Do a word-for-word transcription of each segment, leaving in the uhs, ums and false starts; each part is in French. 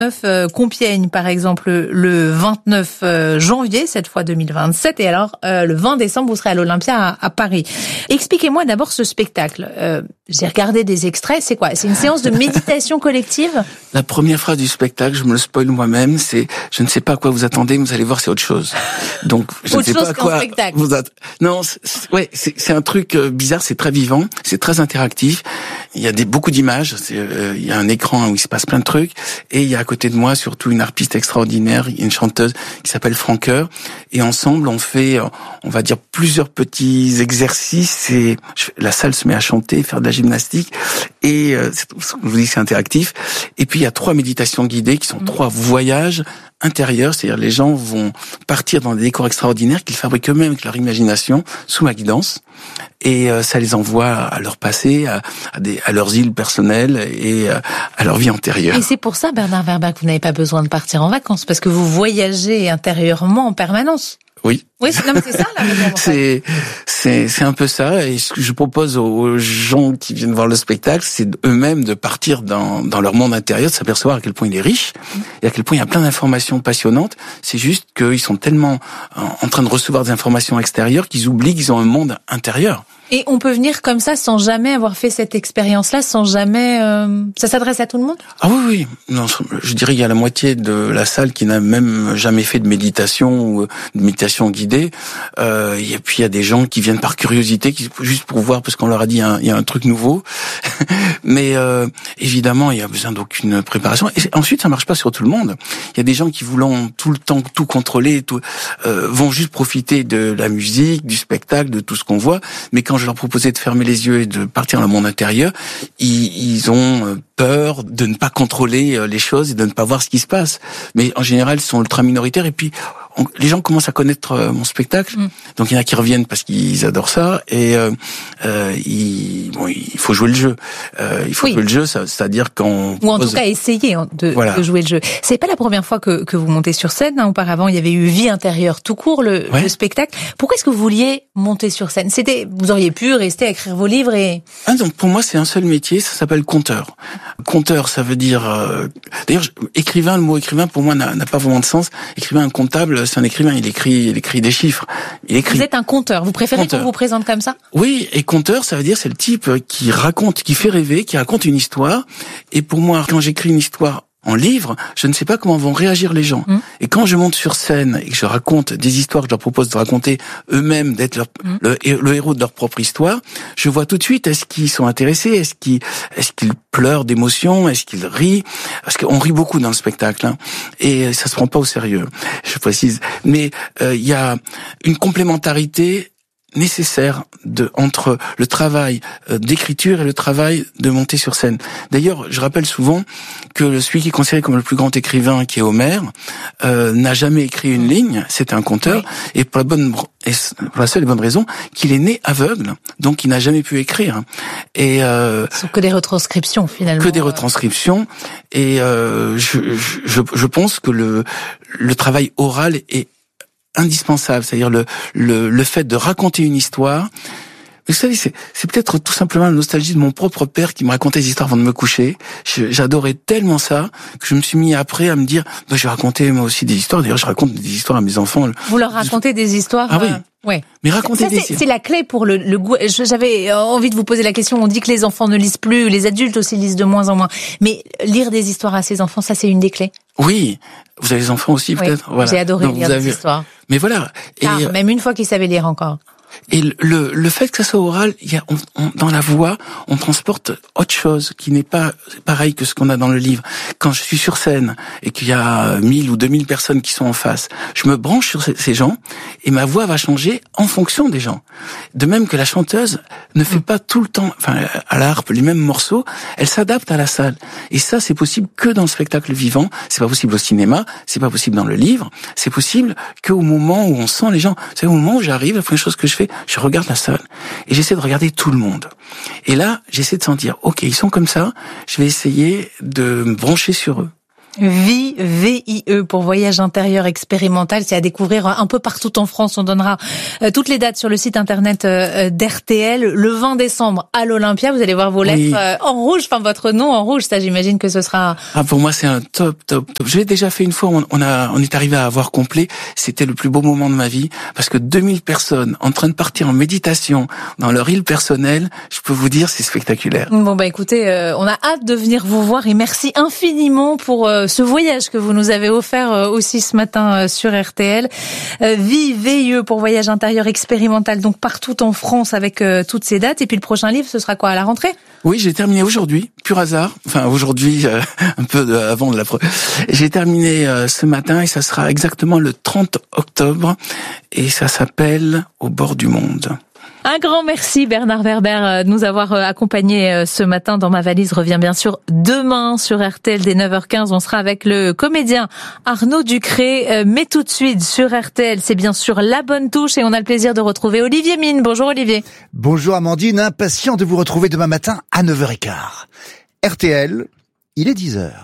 Euh, Compiègne, par exemple, le vingt-neuf janvier, cette fois deux mille vingt-sept, et alors euh, le vingt décembre, vous serez à l'Olympia à, à Paris. Expliquez-moi d'abord ce spectacle. Euh, j'ai regardé des extraits, c'est quoi? C'est une séance de méditation collective? La première phrase du spectacle, je me le spoil moi-même, c'est « Je ne sais pas à quoi vous attendez, vous allez voir, c'est autre chose ». Donc, je autre ne sais chose pas à quoi spectacle. vous attendez. Non, c'est, ouais, c'est, c'est un truc bizarre, c'est très vivant, c'est très interactif. Il y a des, beaucoup d'images, c'est, euh, il y a un écran où il se passe plein de trucs, et il y a à côté de moi surtout une harpiste extraordinaire, une chanteuse qui s'appelle Francoeur, et ensemble on fait, on va dire, plusieurs petits exercices, et la salle se met à chanter, faire de la gymnastique, et euh, je vous dis c'est interactif. Et puis il y a trois méditations guidées qui sont mmh. trois voyages intérieurs, c'est-à-dire les gens vont partir dans des décors extraordinaires qu'ils fabriquent eux-mêmes avec leur imagination, sous ma guidance, et euh, ça les envoie à leur passé, à, à, des, à leurs îles personnelles et euh, à leur vie antérieure. Et c'est pour ça, Bernard Werber, que vous n'avez pas besoin de partir en vacances, parce que vous voyagez intérieurement en permanence. Oui. Oui, c'est, non, mais c'est ça, là. c'est, c'est, c'est un peu ça. Et ce que je propose aux gens qui viennent voir le spectacle, c'est eux-mêmes de partir dans, dans leur monde intérieur, de s'apercevoir à quel point il est riche et à quel point il y a plein d'informations passionnantes. C'est juste qu'ils sont tellement en train de recevoir des informations extérieures qu'ils oublient qu'ils ont un monde intérieur. Et on peut venir comme ça sans jamais avoir fait cette expérience-là, sans jamais... Euh... Ça s'adresse à tout le monde? Ah oui, oui. Non, je dirais qu'il y a la moitié de la salle qui n'a même jamais fait de méditation ou de méditation guidée. Euh, et puis il y a des gens qui viennent par curiosité, qui, juste pour voir, parce qu'on leur a dit il y a un, il y a un truc nouveau. Mais euh, évidemment, il y a besoin d'aucune préparation. Et ensuite, ça marche pas sur tout le monde. Il y a des gens qui, voulant tout le temps tout contrôler, tout, euh, vont juste profiter de la musique, du spectacle, de tout ce qu'on voit. Mais quand je leur proposais de fermer les yeux et de partir dans le monde intérieur, ils, ils ont peur de ne pas contrôler les choses et de ne pas voir ce qui se passe. Mais en général, ils sont ultra minoritaires. Et puis, on, les gens commencent à connaître euh, mon spectacle. Mmh. Donc, il y en a qui reviennent parce qu'ils adorent ça. Et euh, euh, il, bon, il faut jouer le jeu. Euh, il faut oui. jouer le jeu, ça, c'est-à-dire qu'on... Ou en pose... tout cas, essayer de, voilà. de jouer le jeu. C'est pas la première fois que, que vous montez sur scène. Hein. Auparavant, il y avait eu Vie intérieure tout court, le, ouais. le spectacle. Pourquoi est-ce que vous vouliez monter sur scène? C'était, vous auriez pu rester à écrire vos livres et... Ah, donc pour moi, c'est un seul métier, ça s'appelle conteur. Conteur, ça veut dire... Euh... D'ailleurs, écrivain, le mot écrivain, pour moi, n'a, n'a pas vraiment de sens. Écrivain, un comptable, c'est un écrivain, il écrit, il écrit des chiffres. Il écrit... Vous êtes un conteur, vous préférez conteur. Qu'on vous présente comme ça? Oui, et conteur, ça veut dire c'est le type qui raconte, qui fait rêver, qui raconte une histoire. Et pour moi, quand j'écris une histoire en livre, je ne sais pas comment vont réagir les gens. Mmh. Et quand je monte sur scène et que je raconte des histoires que je leur propose de raconter eux-mêmes, d'être leur, mmh. le, le héros de leur propre histoire, je vois tout de suite est-ce qu'ils sont intéressés, est-ce qu'ils, est-ce qu'ils pleurent d'émotion, est-ce qu'ils rient, parce qu'on rit beaucoup dans le spectacle, hein, et ça se prend pas au sérieux, je précise. Mais euh, il y a une complémentarité nécessaire de entre le travail d'écriture et le travail de monter sur scène. D'ailleurs, je rappelle souvent que celui qui est considéré comme le plus grand écrivain, qui est Homère, euh, n'a jamais écrit une ligne, c'est un conteur, oui. et pour la bonne et pour la seule et bonne raison qu'il est né aveugle, donc il n'a jamais pu écrire. Et euh, ce sont que des retranscriptions finalement. Que des retranscriptions. Et euh, je, je, je pense que le le travail oral est indispensable, c'est-à-dire le, le, le fait de raconter une histoire. Mais vous savez, c'est, c'est peut-être tout simplement la nostalgie de mon propre père qui me racontait des histoires avant de me coucher. Je, j'adorais tellement ça que je me suis mis après à me dire, bah, je vais raconter moi aussi des histoires. D'ailleurs, je raconte des histoires à mes enfants. Vous leur racontez des histoires? Ah oui. Euh... Ouais. Mais racontez des histoires. C'est la clé pour le, le goût. J'avais envie de vous poser la question. On dit que les enfants ne lisent plus, les adultes aussi lisent de moins en moins. Mais lire des histoires à ses enfants, ça c'est une des clés. Oui. Vous avez des enfants aussi, oui. peut-être? Voilà. J'ai adoré Donc, lire avez... des histoires. Mais voilà. Et ah, même une fois qu'ils savaient lire encore. Et le, le fait que ça soit oral, il y a, on, on, dans la voix, on transporte autre chose qui n'est pas pareil que ce qu'on a dans le livre. Quand je suis sur scène et qu'il y a mille ou deux mille personnes qui sont en face, je me branche sur ces gens et ma voix va changer en fonction des gens. De même que la chanteuse ne fait pas tout le temps, enfin, à la harpe, les mêmes morceaux, elle s'adapte à la salle. Et ça, c'est possible que dans le spectacle vivant. C'est pas possible au cinéma, c'est pas possible dans le livre. C'est possible qu'au moment où on sent les gens. C'est au moment où j'arrive, la première chose que je fais, je regarde la salle et j'essaie de regarder tout le monde. Et là, j'essaie de sentir, ok, ils sont comme ça, je vais essayer de me brancher sur eux. V V I E pour voyage intérieur expérimental. C'est à découvrir un peu partout en France. On donnera euh, toutes les dates sur le site internet euh, d'R T L. Le vingt décembre à l'Olympia, vous allez voir vos lettres oui. euh, en rouge, enfin votre nom en rouge. Ça, j'imagine que ce sera... Ah, pour moi, c'est un top, top, top. Je l'ai déjà fait une fois. On, on a, on est arrivé à avoir complet. C'était le plus beau moment de ma vie parce que deux mille personnes en train de partir en méditation dans leur île personnelle, je peux vous dire, c'est spectaculaire. Bon, bah écoutez, euh, on a hâte de venir vous voir et merci infiniment pour euh, ce voyage que vous nous avez offert euh, aussi ce matin euh, sur R T L. Euh, V V I E pour voyage intérieur expérimental, donc partout en France avec euh, toutes ces dates. Et puis le prochain livre, ce sera quoi, à la rentrée? Oui, j'ai terminé aujourd'hui, pur hasard. Enfin, aujourd'hui, euh, un peu de, avant de la... J'ai terminé euh, ce matin et ça sera exactement le trente octobre et ça s'appelle Au bord du monde. Un grand merci Bernard Werber de nous avoir accompagnés ce matin dans Ma Valise revient bien sûr demain sur R T L dès neuf heures quinze. On sera avec le comédien Arnaud Ducré. Mais tout de suite sur R T L, c'est bien sûr La Bonne Touche et on a le plaisir de retrouver Olivier Mine. Bonjour Olivier. Bonjour Amandine, impatient de vous retrouver demain matin à neuf heures quinze. R T L, il est dix heures.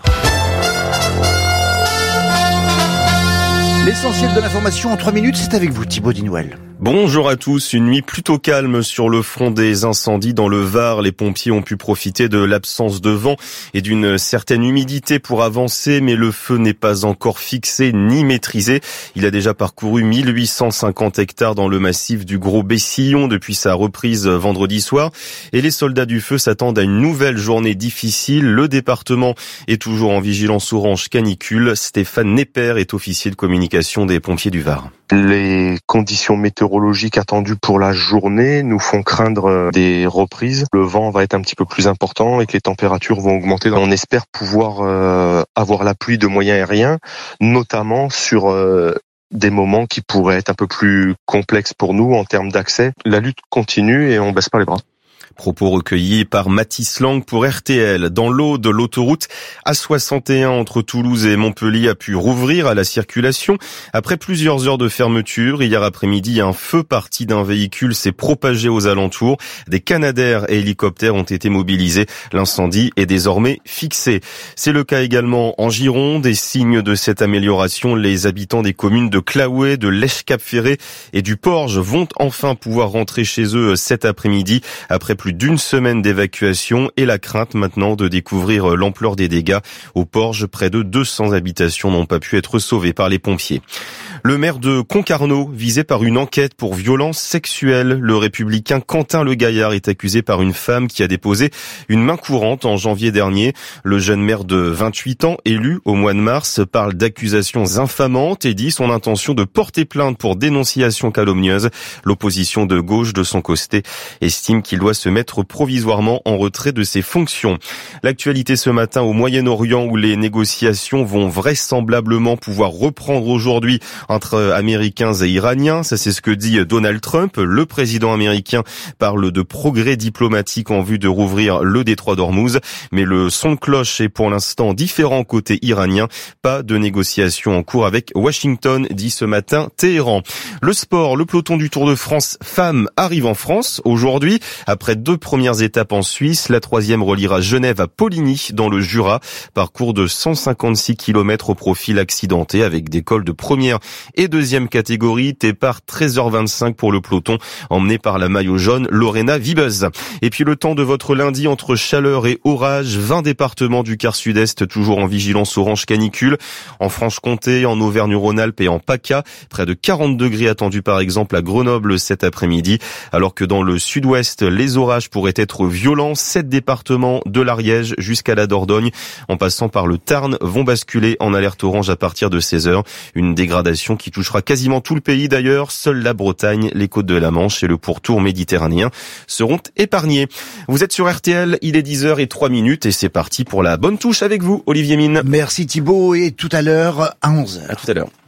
L'essentiel de l'information en trois minutes, c'est avec vous Thibaut Dinouel. Bonjour à tous, une nuit plutôt calme sur le front des incendies dans le Var. Les pompiers ont pu profiter de l'absence de vent et d'une certaine humidité pour avancer, mais le feu n'est pas encore fixé ni maîtrisé. Il a déjà parcouru mille huit cent cinquante hectares dans le massif du Gros Bessillon depuis sa reprise vendredi soir. Et les soldats du feu s'attendent à une nouvelle journée difficile. Le département est toujours en vigilance orange canicule. Stéphane Nepper est officier de communication des pompiers du Var. Les conditions météorologiques attendues pour la journée nous font craindre des reprises. Le vent va être un petit peu plus important et que les températures vont augmenter. On espère pouvoir euh, avoir la pluie de moyen aérien, notamment sur euh, des moments qui pourraient être un peu plus complexes pour nous en termes d'accès. La lutte continue et on baisse pas les bras. Propos recueillis par Mathis Lang pour R T L. Dans l'eau de l'autoroute A soixante et un entre Toulouse et Montpellier a pu rouvrir à la circulation. Après plusieurs heures de fermeture, hier après-midi, un feu parti d'un véhicule s'est propagé aux alentours. Des canadaires et hélicoptères ont été mobilisés. L'incendie est désormais fixé. C'est le cas également en Gironde. Des signes de cette amélioration, les habitants des communes de Claouet, de Lèche-Cap-Ferré et du Porge vont enfin pouvoir rentrer chez eux cet après-midi après plus d'une semaine d'évacuation et la crainte maintenant de découvrir l'ampleur des dégâts. Au Porge, près de deux cents habitations n'ont pas pu être sauvées par les pompiers. Le maire de Concarneau, visé par une enquête pour violence sexuelle. Le républicain Quentin Le Gaillard est accusé par une femme qui a déposé une main courante en janvier dernier. Le jeune maire de vingt-huit ans, élu au mois de mars, parle d'accusations infamantes et dit son intention de porter plainte pour dénonciation calomnieuse. L'opposition de gauche, de son côté, estime qu'il doit se mettre provisoirement en retrait de ses fonctions. L'actualité ce matin au Moyen-Orient où les négociations vont vraisemblablement pouvoir reprendre aujourd'hui entre Américains et Iraniens. Ça, c'est ce que dit Donald Trump. Le président américain parle de progrès diplomatiques en vue de rouvrir le détroit d'Ormuz. Mais le son de cloche est pour l'instant différent côté iranien. Pas de négociations en cours avec Washington, dit ce matin Téhéran. Le sport, le peloton du Tour de France femmes arrive en France aujourd'hui. Après deux premières étapes en Suisse, la troisième reliera Genève à Poligny dans le Jura. Parcours de cent cinquante-six kilomètres au profil accidenté avec des cols de première et deuxième catégorie. Départ treize heures vingt-cinq pour le peloton emmené par la maillot jaune Lorena Wiebes. Et puis le temps de votre lundi entre chaleur et orage, vingt départements du quart sud-est toujours en vigilance orange canicule. En Franche-Comté, en Auvergne-Rhône-Alpes et en PACA, près de quarante degrés attendus par exemple à Grenoble cet après-midi. Alors que dans le sud-ouest, les orages pourraient être violents. Sept départements de l'Ariège jusqu'à la Dordogne, en passant par le Tarn, vont basculer en alerte orange à partir de seize heures. Une dégradation qui touchera quasiment tout le pays d'ailleurs. Seule la Bretagne, les côtes de la Manche et le pourtour méditerranéen seront épargnés. Vous êtes sur R T L, il est dix heures zéro trois minutes et c'est parti pour la bonne touche avec vous, Olivier Mine. Merci Thibaut et tout à l'heure à onze heures. À tout à l'heure.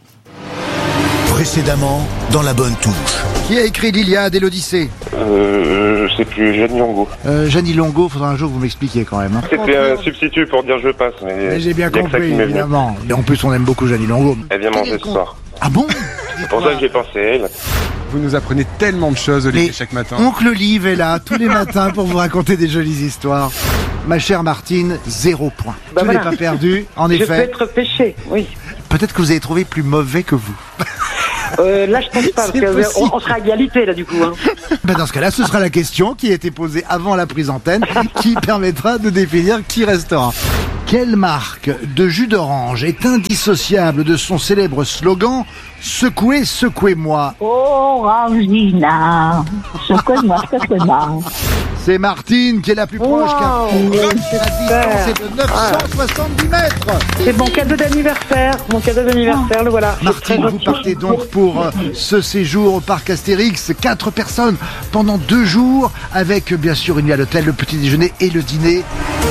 Précédemment, dans la bonne touche. Qui a écrit l'Iliade et l'Odyssée ? Euh, je sais plus, Jeannie Longo. Euh, Jeannie Longo, faudra un jour que vous m'expliquiez quand même. Hein. C'était un substitut pour dire je passe, mais, mais j'ai bien compris, évidemment. Et en plus, on aime beaucoup Jeannie Longo. Elle vient manger ce soir. Ah bon ? C'est pour ça que j'ai pensé à elle. Vous nous apprenez tellement de choses, Olivier, chaque matin. Oncle Olive est là tous les matins pour vous raconter des jolies histoires. Ma chère Martine, zéro point. Bah tu voilà. n'es pas perdu, en Je effet. peux être pêché, oui. Peut-être que vous avez trouvé plus mauvais que vous. Euh, là, je pense pas, parce C'est qu'on possible. on sera à égalité, là, du coup. Hein. Ben dans ce cas-là, ce sera la question qui a été posée avant la prise antenne qui permettra de définir qui restera. Quelle marque de jus d'orange est indissociable de son célèbre slogan « Secouez, secouez-moi Orangina, secouez-moi, secouez-moi. » C'est Martine qui est la plus proche, car Wow, la distance est de neuf cent soixante-dix mètres. C'est mon cadeau d'anniversaire. Mon cadeau d'anniversaire, le voilà. C'est Martine, très vous gentil. partez donc pour euh, ce séjour au parc Astérix, quatre personnes pendant deux jours, avec bien sûr une nuit à l'hôtel, le petit déjeuner et le dîner.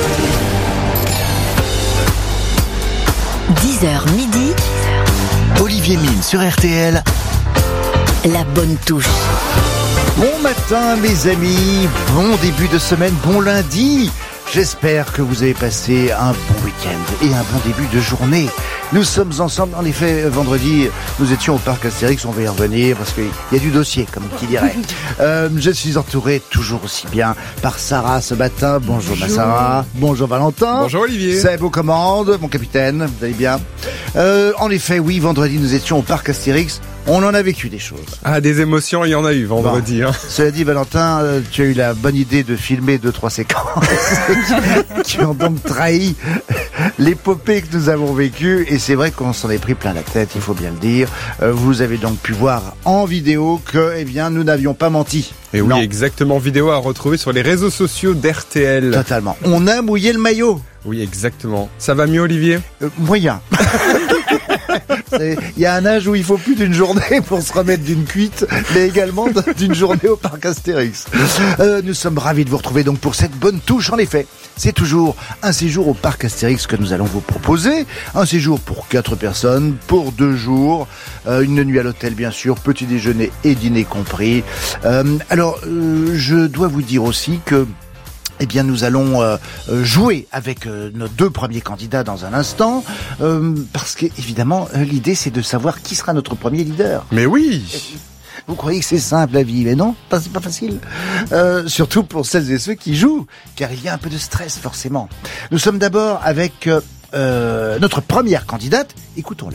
dix heures midi, Olivier Mine sur R T L. la bonne touche. Bon matin mes amis, bon début de semaine, bon lundi. J'espère que vous avez passé un bon week-end et un bon début de journée. Nous sommes ensemble, en effet, vendredi, nous étions au parc Astérix, on va y revenir parce qu'il y a du dossier, comme qui dirait. Euh, je suis entouré toujours aussi bien par Sarah ce matin. Bonjour, ma Sarah. Bonjour Valentin. Bonjour Olivier. C'est vos commandes, mon capitaine, vous allez bien. Euh, en effet, oui, vendredi, nous étions au parc Astérix. On en a vécu des choses. Ah, des émotions, il y en a eu vendredi. Bon. Hein. Cela dit, Valentin, euh, tu as eu la bonne idée de filmer deux, trois séquences qui ont donc trahi l'épopée que nous avons vécue. Et c'est vrai qu'on s'en est pris plein la tête, il faut bien le dire. Euh, vous avez donc pu voir en vidéo que, eh bien, nous n'avions pas menti. Et oui, Non. exactement. Vidéo à retrouver sur les réseaux sociaux d'R T L. Totalement. On a mouillé le maillot. Oui, exactement. Ça va mieux, Olivier? Euh, moyen. C'est- Il y a un âge où il faut plus d'une journée pour se remettre d'une cuite, mais également d'une journée au parc Astérix. Euh, nous sommes ravis de vous retrouver donc pour cette bonne touche. En effet, c'est toujours un séjour au parc Astérix que nous allons vous proposer. Un séjour pour quatre personnes, pour deux jours, euh, une nuit à l'hôtel bien sûr, petit déjeuner et dîner compris. Euh, alors, euh, je dois vous dire aussi que eh bien, nous allons euh, jouer avec euh, nos deux premiers candidats dans un instant, euh, parce que évidemment, euh, l'idée c'est de savoir qui sera notre premier leader. Mais oui. Vous croyez que c'est simple la vie, mais non, pas- c'est pas facile. Euh, surtout pour celles et ceux qui jouent, car il y a un peu de stress forcément. Nous sommes d'abord avec euh, euh, notre première candidate. Écoutons-la.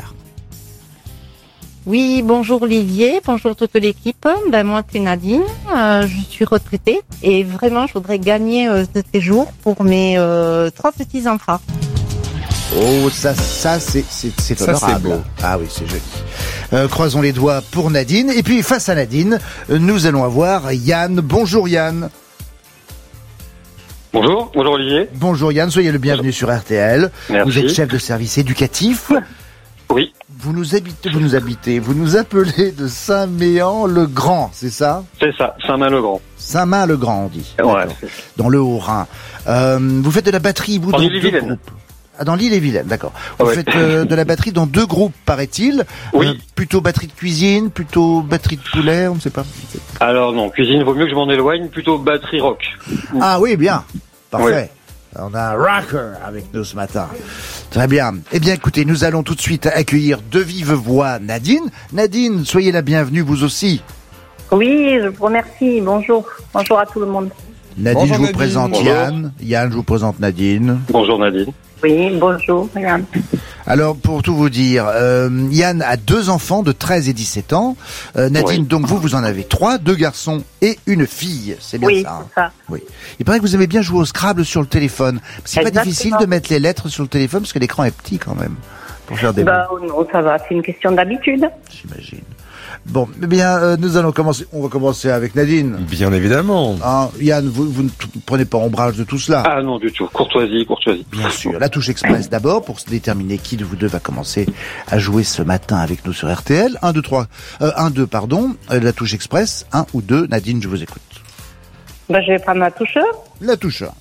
Oui, bonjour Olivier, bonjour toute l'équipe. Ben moi c'est Nadine, euh, je suis retraitée et vraiment je voudrais gagner euh, ce séjour pour mes euh, trois petits enfants. Oh, ça, ça, c'est, c'est, c'est Ça, honorable. c'est beau. Ah oui, c'est joli. Euh, croisons les doigts pour Nadine. Et puis, face à Nadine, euh, nous allons avoir Yann. Bonjour Yann. Bonjour, bonjour Olivier. Bonjour Yann, soyez le bienvenu sur R T L. Merci. Vous êtes chef de service éducatif. Oui, Vous nous habitez, vous nous habitez, vous nous appelez de Saint-Méan-le-Grand, c'est ça? c'est ça, Saint-Main-le-Grand. Saint-Main-le-Grand, on dit. Ouais. D'accord. Dans le Haut-Rhin. Euh, vous faites de la batterie, vous, Dans dans l'île et deux Vilaine. groupes. Ah, dans l'île et Vilaine, d'accord. Vous Ouais. faites euh, de la batterie dans deux groupes, paraît-il. Oui. Euh, plutôt batterie de cuisine, plutôt batterie de poulet, on ne sait pas. Alors non, cuisine, vaut mieux que je m'en éloigne, plutôt batterie rock. Ah oui, bien. Parfait. Ouais. On a un rocker avec nous ce matin. Très bien. Eh bien, écoutez, nous allons tout de suite accueillir de vive voix Nadine. Nadine, soyez la bienvenue, vous aussi. Oui, je vous remercie, bonjour, bonjour à tout le monde. Nadine, Bonjour, je vous Nadine. présente Bonjour. Yann. Yann, je vous présente Nadine. Bonjour Nadine. Oui, bonjour, Yann. Alors, pour tout vous dire, euh, Yann a deux enfants de treize et dix-sept ans. Euh, Nadine, Oui. donc vous, vous en avez trois, deux garçons et une fille. C'est bien Oui, ça, hein c'est ça. Oui. Il paraît que vous aimez bien jouer au Scrabble sur le téléphone. C'est pas Exactement. difficile de mettre les lettres sur le téléphone parce que l'écran est petit quand même pour faire des mots, Bah non, ça va, c'est une question d'habitude. j'imagine. Bon, eh bien, euh, nous allons commencer. On va commencer avec Nadine. Bien évidemment. Hein, Yann, vous, vous ne t- prenez pas ombrage de tout cela. Ah non du tout, courtoisie, courtoisie. Bien sûr. La touche express d'abord pour se déterminer qui de vous deux va commencer à jouer ce matin avec nous sur R T L. un, deux, trois. Euh, un, deux, pardon. Euh, la touche express. un ou deux. Nadine, je vous écoute. Bah je vais prendre ma touche. La touche un.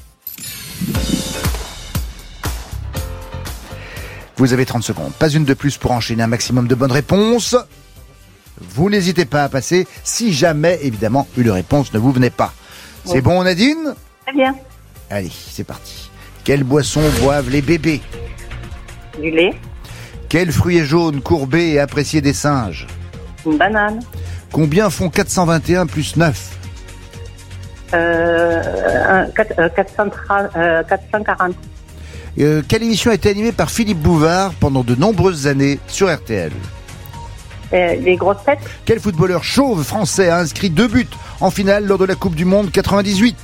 Vous avez trente secondes. Pas une de plus pour enchaîner un maximum de bonnes réponses. Vous n'hésitez pas à passer si jamais, évidemment, une réponse ne vous venait pas. C'est Oui. bon, Nadine? Très bien. Allez, c'est parti. Quelle boisson boivent les bébés? Du lait, Quel fruit est jaune, courbé et apprécié des singes? une banane, Combien font quatre cent vingt et un plus neuf? Euh, un, quatre, euh, quatre cent trente, euh, quatre cent quarante. Euh, quelle émission a été animée par Philippe Bouvard pendant de nombreuses années sur R T L? Euh, les grosses têtes. Quel footballeur chauve français a inscrit deux buts en finale lors de la Coupe du Monde quatre-vingt-dix-huit?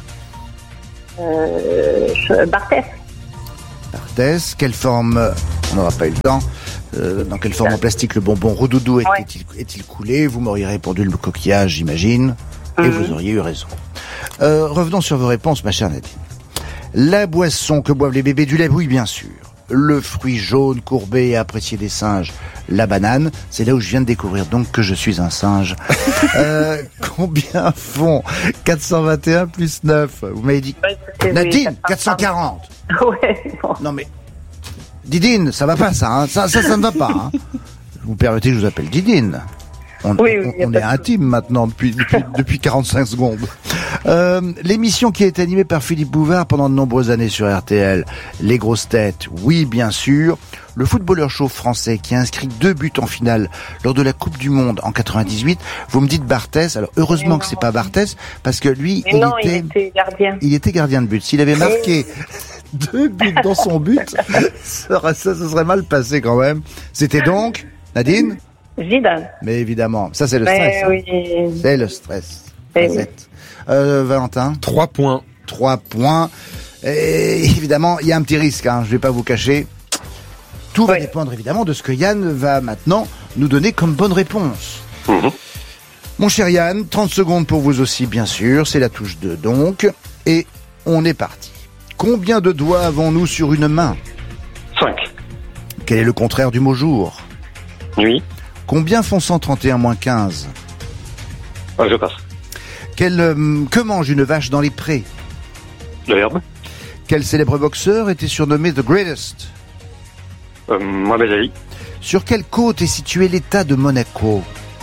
euh, Barthès. Barthès. Quelle forme, on n'aura pas eu le temps, euh, dans quelle forme en plastique le bonbon Roudoudou est- Ouais. est-il, est-il coulé? Vous m'auriez répondu le coquillage, j'imagine, et Mhm. vous auriez eu raison. Euh, revenons sur vos réponses, ma chère Nadine. La boisson que boivent les bébés du lait, oui, bien sûr. Le fruit jaune, courbé et apprécié des singes, la banane. C'est là où je viens de découvrir donc que je suis un singe. euh, combien font quatre cent vingt et un plus neuf? Vous m'avez dit Ouais, c'est- Nadine, oui, quatre cent quarante. Ouais, bon. Non mais Didine, ça va pas ça, hein. ça, ça, ça ne va pas. Hein. Vous permettez que je vous appelle Didine? On, Oui, oui, on- y a on pas est de intime maintenant depuis, depuis, depuis quarante-cinq secondes. Euh, l'émission qui a été animée par Philippe Bouvard pendant de nombreuses années sur R T L, Les grosses têtes, oui bien sûr. Le footballeur chauve français qui a inscrit deux buts en finale lors de la Coupe du Monde en quatre-vingt-dix-huit. Vous me dites Barthès, alors heureusement Mais que non. c'est pas Barthès, parce que lui, Mais il, non, était, il était gardien. il était gardien de but. S'il avait marqué deux buts dans son but, ça, ça se serait mal passé quand même. C'était donc, Nadine? Zidane. Mais évidemment, ça c'est le stress. Mais hein. oui. C'est le stress. Eh Zette. Euh, Valentin? Trois points. Trois points. Et évidemment, il y a un petit risque, hein, je vais pas vous cacher. Tout va Oui. dépendre évidemment de ce que Yann va maintenant nous donner comme bonne réponse. Mhm. Mon cher Yann, trente secondes pour vous aussi, bien sûr. C'est la touche deux donc. Et on est parti. Combien de doigts avons-nous sur une main? cinq. Quel est le contraire du mot jour? Nuit. Combien font cent trente et un moins quinze? Ah, je passe. Quel, euh, que mange une vache dans les prés? L'herbe. Quel célèbre boxeur était surnommé The Greatest? Euh, Mohamed Ali. Sur quelle côte est situé l'État de Monaco?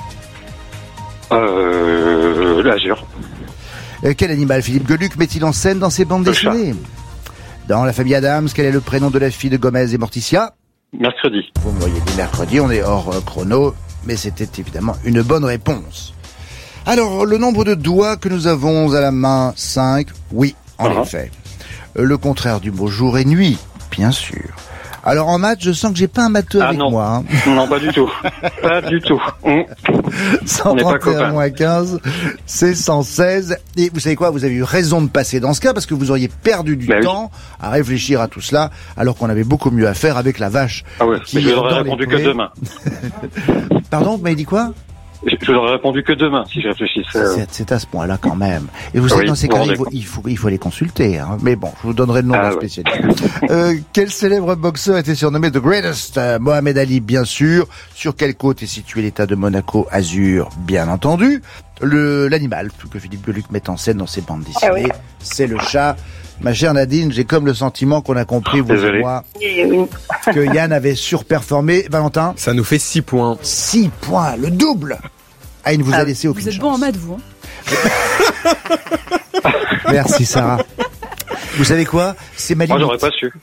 Euh, l'Azur. Euh, Quel animal Philippe Geluck met-il en scène dans ses bandes Le chat. dessinées? Dans la famille Adams, quel est le prénom de la fille de Gomez et Morticia? Mercredi. Vous me voyez dit mercredi, on est hors euh, chrono, mais c'était évidemment une bonne réponse. Alors, le nombre de doigts que nous avons à la main, cinq, oui, en Uh-huh. effet. Euh, Le contraire du mot jour et nuit, bien sûr. Alors en maths, je sens que j'ai pas un matheux Ah avec non. moi. Hein. Non, pas du tout. Pas du tout. Hum. cent On n'est pas trente et un copains. moins quinze, c'est cent seize. Et vous savez quoi, vous avez eu raison de passer dans ce cas parce que vous auriez perdu du Bah oui. temps à réfléchir à tout cela alors qu'on avait beaucoup mieux à faire avec la vache. Ah ouais, qui mais je est vous aurais dans les répondu que prés. demain. Pardon, vous m'avez dit quoi? Je je vous aurais répondu que demain si je réfléchissais. euh. C'est- C'est à ce point-là quand même. Et vous Ah savez, oui, dans ces vous cas-là, vous il faut, rendez il, faut, il faut les consulter. Hein. Mais bon, je vous donnerai le nom Ah d'un ouais. spécialiste. euh, quel célèbre boxeur était surnommé The Greatest? Euh, Mohamed Ali, bien sûr. Sur quelle côte est situé l'État de Monaco? Azur, bien entendu. Le L'animal que Philippe Geluck met en scène dans ses bandes dessinées, Ah oui. c'est le chat. Ma chère Nadine, j'ai comme le sentiment qu'on a compris, vous et Désolé. moi, Oui, oui. que Yann avait surperformé. Valentin, Ça nous fait six points. six points, le double. Ah, il ne vous a Ah, laissé aucune Vous êtes chance. bon en maths, vous. Hein. Merci Sarah. Vous savez quoi? C'est ma Moi, limite. j'aurais pas su.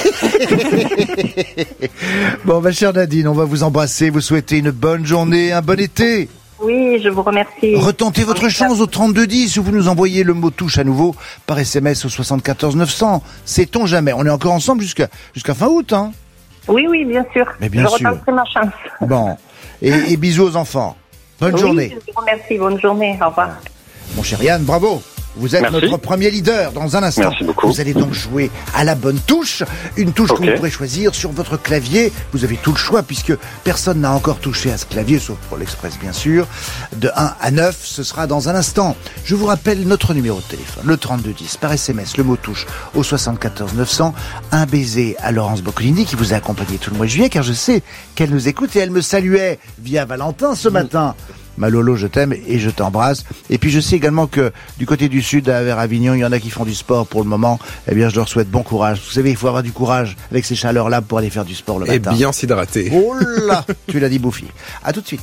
Bon, ma chère Nadine, on va vous embrasser, vous souhaiter une bonne journée, un bon été. Oui, je vous remercie. Retentez votre chance au trente-deux dix ou vous nous envoyez le mot touche à nouveau par S M S au soixante-quatorze neuf cents. Sait-on jamais? On est encore ensemble jusqu'à jusqu'à fin août, hein? Oui, oui, bien sûr. Mais bien je sûr. retenterai ma chance. Bon. Et, et bisous aux enfants. Bonne Oui, journée. je vous remercie. Bonne journée. Au revoir. Mon cher Yann, bravo. Vous êtes Merci. notre premier leader dans un instant. Merci beaucoup. Vous allez donc jouer à la bonne touche, une touche Ok. que vous pourrez choisir sur votre clavier. Vous avez tout le choix puisque personne n'a encore touché à ce clavier, sauf pour l'Express bien sûr. De un à neuf, ce sera dans un instant. Je vous rappelle notre numéro de téléphone, le trente-deux dix, par S M S, le mot touche au soixante-quatorze neuf cents. Un baiser à Laurence Boccolini qui vous a accompagné tout le mois de juillet car je sais qu'elle nous écoute et elle me saluait via Valentin ce matin. Ma Lolo, je t'aime et je t'embrasse. Et puis je sais également que du côté du sud, vers Avignon, il y en a qui font du sport pour le moment. Eh bien, je leur souhaite bon courage. Vous savez, il faut avoir du courage avec ces chaleurs-là pour aller faire du sport le Et matin. bien s'hydrater. Oh là, tu l'as dit, Bouffi. À tout de suite.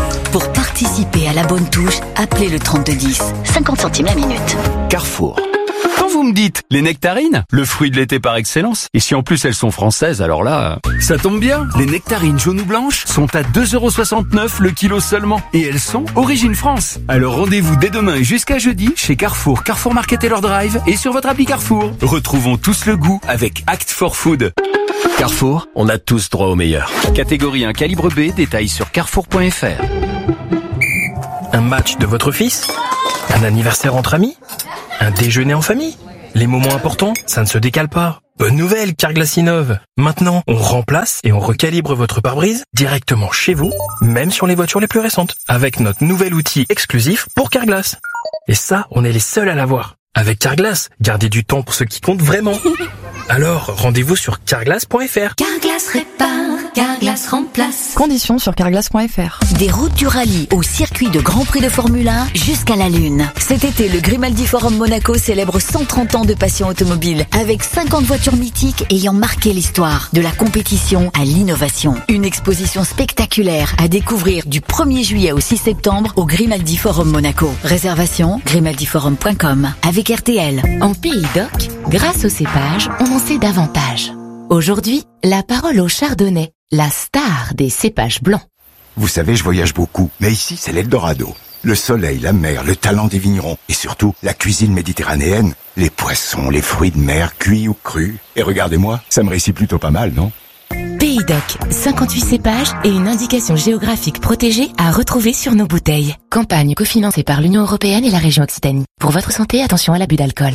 Pour participer à la bonne touche, appelez le trente-deux dix. cinquante centimes la minute. Carrefour. Quand vous me dites les nectarines, le fruit de l'été par excellence, et si en plus elles sont françaises, alors là, ça tombe bien. Les nectarines jaunes ou blanches sont à deux euros soixante-neuf le kilo seulement, et elles sont origine France. Alors rendez-vous dès demain et jusqu'à jeudi chez Carrefour, Carrefour Market et leur drive, et sur votre appli Carrefour. Retrouvons tous le goût avec Act for Food. Carrefour, on a tous droit au meilleur. Catégorie un calibre B, détails sur carrefour point f r. Un match de votre fils? Un anniversaire entre amis? Un déjeuner en famille? Les moments importants, ça ne se décale pas. Bonne nouvelle, Carglass innove. Maintenant, on remplace et on recalibre votre pare-brise directement chez vous, même sur les voitures les plus récentes, avec notre nouvel outil exclusif pour Carglass. Et ça, on est les seuls à l'avoir. Avec Carglass, gardez du temps pour ce qui compte vraiment. Alors, rendez-vous sur carglass point f r. Carglass répare, Carglass remplace. Conditions sur carglass point f r. Des routes du rallye au circuit de Grand Prix de Formule un jusqu'à la Lune. Cet été, le Grimaldi Forum Monaco célèbre cent trente ans de passion automobile avec cinquante voitures mythiques ayant marqué l'histoire. De la compétition à l'innovation. Une exposition spectaculaire à découvrir du premier juillet au six septembre au Grimaldi Forum Monaco. Réservation grimaldi forum point com avec R T L. En Pays d'Oc, grâce au cépage, on en sait davantage. Aujourd'hui, la parole au chardonnay, la star des cépages blancs. Vous savez, je voyage beaucoup, mais ici, c'est l'Eldorado. Le soleil, la mer, le talent des vignerons, et surtout, la cuisine méditerranéenne, les poissons, les fruits de mer, cuits ou crus. Et regardez-moi, ça me réussit plutôt pas mal, non? Pays d'Oc, cinquante-huit cépages et une indication géographique protégée à retrouver sur nos bouteilles. Campagne cofinancée par l'Union européenne et la région Occitanie. Pour votre santé, attention à l'abus d'alcool.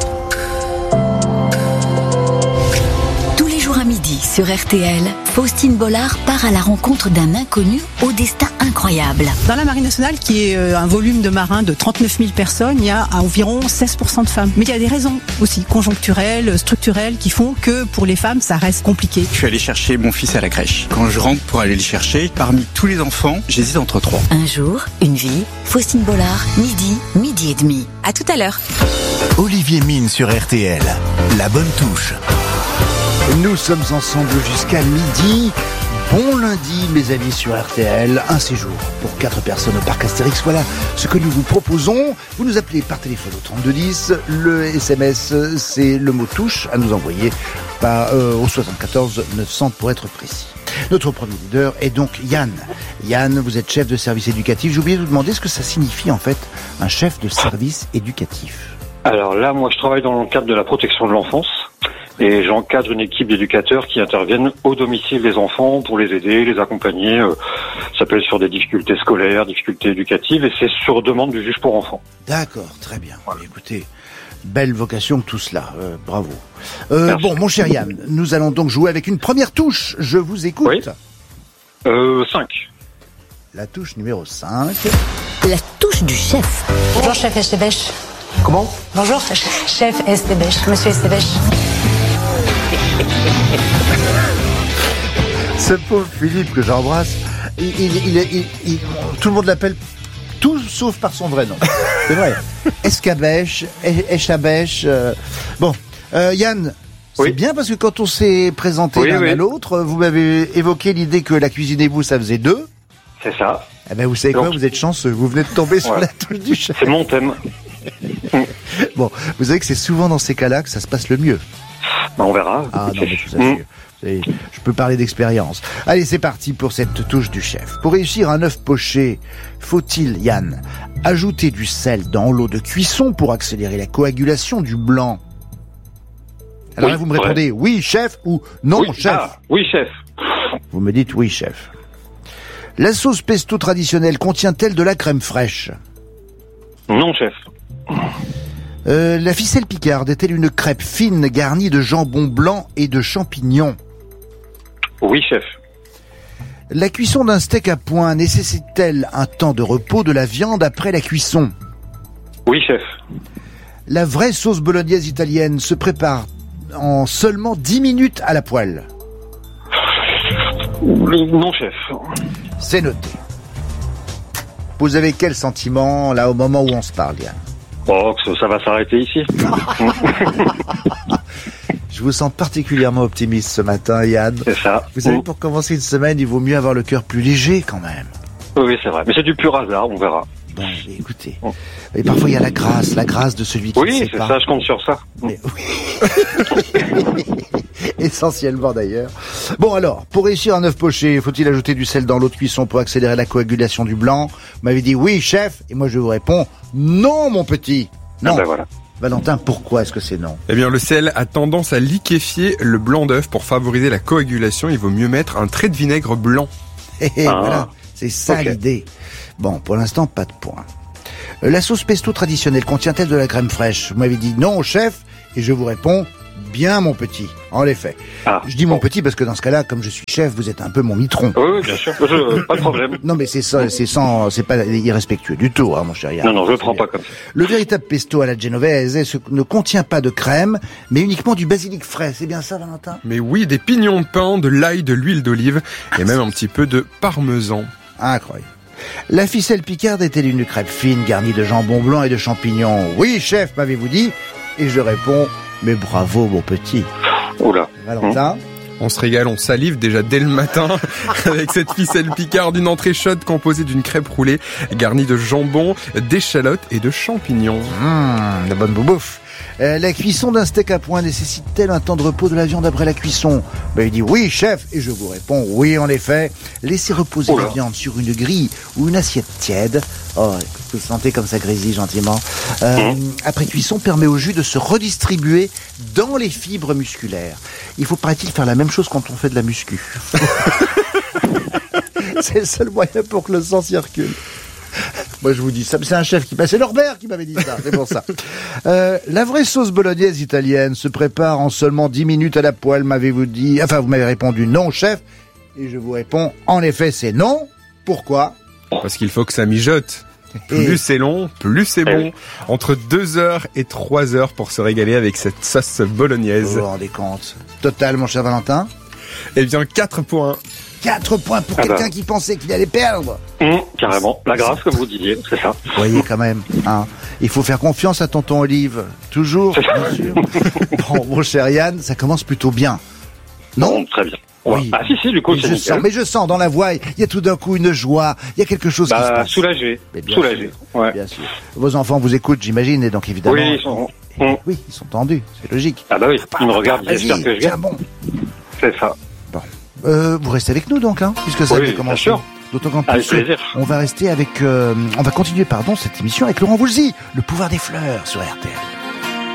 À midi sur R T L, Faustine Bollard part à la rencontre d'un inconnu au destin incroyable. Dans la Marine nationale, qui est un volume de marins de trente-neuf mille personnes, il y a environ seize pour cent de femmes. Mais il y a des raisons aussi conjoncturelles, structurelles, qui font que pour les femmes, ça reste compliqué. Je suis allé chercher mon fils à la crèche. Quand je rentre pour aller le chercher, parmi tous les enfants, j'hésite entre trois. Un jour, une vie, Faustine Bollard, midi, midi et demi. À tout à l'heure. Olivier Mine sur R T L, la bonne touche. Nous sommes ensemble jusqu'à midi. Bon lundi, mes amis, sur R T L. Un séjour pour quatre personnes au parc Astérix. Voilà ce que nous vous proposons. Vous nous appelez par téléphone au trente-deux dix. Le S M S, c'est le mot touche à nous envoyer par, euh, au soixante-quatorze neuf cents pour être précis. Notre premier leader est donc Yann. Yann, vous êtes chef de service éducatif. J'ai oublié de vous demander ce que ça signifie en fait, un chef de service éducatif. Alors là, moi, je travaille dans le cadre de la protection de l'enfance. Et j'encadre une équipe d'éducateurs qui interviennent au domicile des enfants pour les aider, les accompagner. Ça peut être sur des difficultés scolaires, difficultés éducatives, et c'est sur demande du juge pour enfants. D'accord, très bien. Voilà. Écoutez, belle vocation tout cela, euh, bravo. Euh, bon, mon cher Yann, nous allons donc jouer avec une première touche. Je vous écoute. Oui. Euh, cinq. La touche numéro cinq. La touche du chef. Bonjour, chef Estébèche. Comment? Bonjour, chef Estébèche, monsieur Estébèche. Ce pauvre Philippe que j'embrasse, il, il, il, il, il, tout le monde l'appelle tout sauf par son vrai nom. C'est vrai. Escabèche, Échabèche. Euh, bon, euh, Yann, c'est oui. bien parce que quand on s'est présenté oui, l'un oui. à l'autre, vous m'avez évoqué l'idée que la cuisine et vous, ça faisait deux. C'est ça. Eh ben, vous savez Donc, quoi, vous êtes chanceux. Vous venez de tomber sur ouais. la touche du chef. C'est mon thème. Bon, vous savez que c'est souvent dans ces cas-là que ça se passe le mieux. Ben, on verra. Ah non, mais je vous assure. Mm. Je peux parler d'expérience. Allez, c'est parti pour cette touche du chef. Pour réussir un œuf poché, faut-il, Yann, ajouter du sel dans l'eau de cuisson pour accélérer la coagulation du blanc? Alors oui, là, vous me répondez ouais. oui, chef, ou non, oui, chef. Ah, oui, chef. Vous me dites oui, chef. La sauce pesto traditionnelle contient-elle de la crème fraîche? Non, chef. Euh, la ficelle picarde est-elle une crêpe fine garnie de jambon blanc et de champignons? Oui, chef. La cuisson d'un steak à point nécessite-t-elle un temps de repos de la viande après la cuisson? Oui, chef. La vraie sauce bolognaise italienne se prépare en seulement dix minutes à la poêle? Non, chef. C'est noté. Vous avez quel sentiment, là, au moment où on se parle, Yann? Oh, ça va s'arrêter ici. Je vous sens particulièrement optimiste ce matin, Yann. C'est ça. Vous savez, pour commencer une semaine, il vaut mieux avoir le cœur plus léger, quand même. Oui, c'est vrai. Mais c'est du pur hasard, on verra. ben, écoutez. Et parfois, il y a la grâce, la grâce de celui qui Oui, ne sait c'est pas. ça, je compte sur ça. Mais, oui. Essentiellement d'ailleurs. Bon alors, pour réussir un œuf poché, faut-il ajouter du sel dans l'eau de cuisson pour accélérer la coagulation du blanc? Vous m'avez dit oui, chef, et moi je vous réponds non, mon petit. Non. Ah ben voilà. Valentin, pourquoi est-ce que c'est non? Eh bien, le sel a tendance à liquéfier le blanc d'œuf. Pour favoriser la coagulation, il vaut mieux mettre un trait de vinaigre blanc. Et Ah. voilà, c'est ça Ok. l'idée. Bon, pour l'instant, pas de point. Euh, La sauce pesto traditionnelle contient-elle de la crème fraîche? Vous m'avez dit non, chef, et je vous réponds bien, mon petit. En effet. Ah. Je dis mon petit parce que dans ce cas-là, comme je suis chef, vous êtes un peu mon mitron. Oui, oui, bien sûr, je- pas de problème. Non, mais c'est ça, c'est sans, c'est pas irrespectueux du tout, hein, mon cher Yann. Non, non, je le prends pas comme ça. Le véritable pesto à la genovese ce- ne contient pas de crème, mais uniquement du basilic frais. C'est bien ça, Valentin? Mais oui, des pignons de pain, de l'ail, de l'huile d'olive et même un petit peu de parmesan. Incroyable. La ficelle picarde est-elle une crêpe fine garnie de jambon blanc et de champignons? Oui, chef, m'avez-vous dit? Et je réponds, mais bravo, mon petit. Oula. Valentin? On se régale, on salive déjà dès le matin avec cette ficelle picarde, une entrée chaude composée d'une crêpe roulée garnie de jambon, d'échalotes et de champignons. Hum, la bonne bouffe. Euh, la cuisson d'un steak à point nécessite-t-elle un temps de repos de la viande après la cuisson? Ben, il dit oui, chef, et je vous réponds oui, en effet. Laissez reposer Oula. la viande sur une grille ou une assiette tiède. Oh, vous sentez comme ça grésille gentiment. Euh, Après cuisson, permet au jus de se redistribuer dans les fibres musculaires. Il faut, paraît-il, faire la même chose quand on fait de la muscu. C'est le seul moyen pour que le sang circule. Moi, je vous dis ça. C'est un chef qui passait Norbert qui m'avait dit ça. C'est pour ça. Euh, la vraie sauce bolognaise italienne se prépare en seulement dix minutes à la poêle, m'avez-vous dit. Enfin, vous m'avez répondu non, chef. Et je vous réponds, en effet, c'est non. Pourquoi? Parce qu'il faut que ça mijote. Et- Plus c'est long, plus c'est bon. Entre deux heures et trois heures pour se régaler avec cette sauce bolognaise. Vous vous rendez compte? Total, mon cher Valentin? Eh bien, quatre points. Quatre points pour Ah quelqu'un bah. qui pensait qu'il allait perdre. Hum, carrément. La grâce, comme vous disiez, c'est ça. Vous voyez quand même, hein. Il faut faire confiance à tonton Olive. Toujours, bien sûr. Bon, mon cher Yann, ça commence plutôt bien. Non? Bon, très bien. On va- Oui. Ah si, si, du coup, Mais c'est je nickel. sens, mais je sens dans la voix, il y a tout d'un coup une joie, il y a quelque chose qui se Bah, passe. soulagé. Mais bien Soulagé. Ouais. Bien sûr. Vos enfants vous écoutent, j'imagine, et donc évidemment. Oui, ils sont... hum. Oui, ils sont tendus, c'est logique. Ah bah oui, ils me regardent, Vas-y, j'espère que je tiens gagne. bon. C'est ça. Euh, vous restez avec nous donc, hein, puisque ça Oui, a bien commencé. sûr. D'autant qu'en Avec plus, plaisir. on va rester avec, euh, on va continuer, pardon, cette émission avec Laurent Voulzy, le pouvoir des fleurs sur R T L.